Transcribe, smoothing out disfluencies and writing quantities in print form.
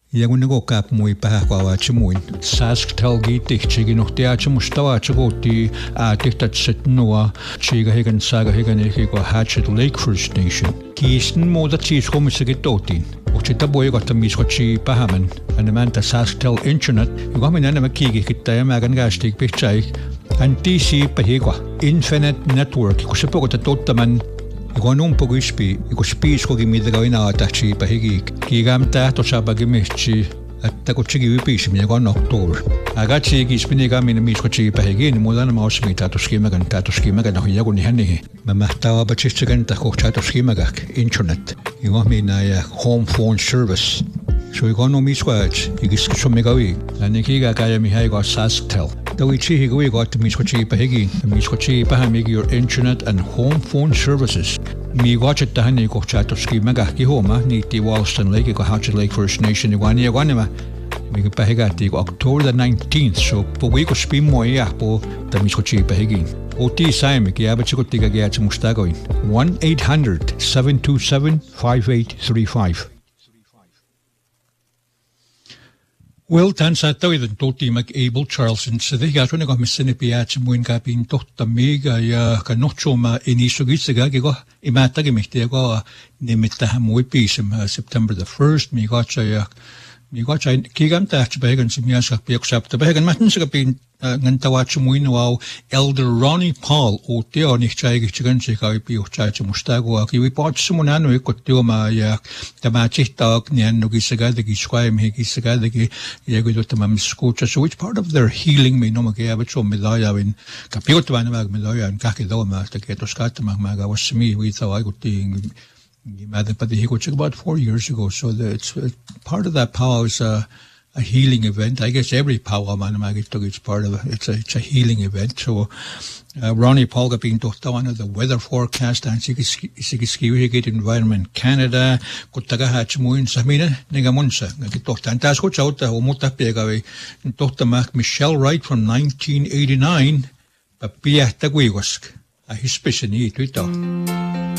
Ja kun niinku kap mui pähkaavat se muin. Sasktelgi tihtigi nuhtiaat se mustavat se kooti äätihtat set nuo chiga higan saga higan ehiko Hatchet Lake First Nation. Kiisten muuta siis komissakin totiin. Utsita poikata miskotsi pähämän. Enemmän Sasktel internet, joka minä enemmän kiikihkittää ja mäkän kästik pihtsai. Hän tiisi pähikwa Infinite Network, kun se pokota tottaman Joka on umpogispi, joka spiiskokin mitä kainaa tähtsi pähikik. Kiikam tähtosapagi mihtsi, että kun tsiki ypisiminen, joka on oktober. Aga tsikispini kamin miskotsi pähikin, muuta nämä osmi tätoskimäkän ohi joku nihän niihin. Mä mähtää apatsitsikan tätoskimäkän internet. Joka minä ja home phone service. So joka on miskoajat, ikiskitsommi kavi. Lännen kiikaa käjämi häikaa Sasktel. Tawi chihi gui got miskotsi pähikin. Miskotsi pähämiki your internet and home phone services. Mi watchet tähän niin kohtaatoski mäkähki huoma, niitti Walston Lake, joka Hatchet Lake First Nation, joka on niin joka mikä pähikähti October the 19th, so po viikko spimmo ei jääpuu, tai miskotsi pähikin. Oti saimikin jäävät sikottikä kieltä mustakoin. 1-800-727-5835. Well, tämän saattaviden tultiimak Abel Charlson, se tehdään kun missään piätsä muin käpin tohta mikä ja kannotsuoma enisogitsekä, kun imättäkin mihtiä, kun nimittähän mui piisemä September the 1st, mikä kiikam tähtsä päivän se mieskä pioksaapta päivän. Mä tänsäkä piin ngantawaatsa muin wow Elder Ronnie Paul uutti on ihtsäikitsikan sekä piuhtsaitsa mustakoa. Kivi paatsa mun anu ikottioma ja tämä tsihtaa niannukissa käteki, squaimihikissa käteki ja kun tämä miskuutsa. So it's part of their healing me no makia but so midajavin ka piuttavan mä midajan kahki dooma tekee toskaattama mä gavassa mi viitsa vaikutti about 4 years ago, so it's part of that power is a healing event. I guess every power it's part of it's a healing event. So Ronnie Paul got being one of the weather forecast and Sikiskiwigit Environment Canada, Kotaga Hatchmuin Samina, Negamunsa, and that's what's out there, Mutapegawi, Dr. Mac Michelle Wright from 1989, but Pia Taguiwask, a hispician eat with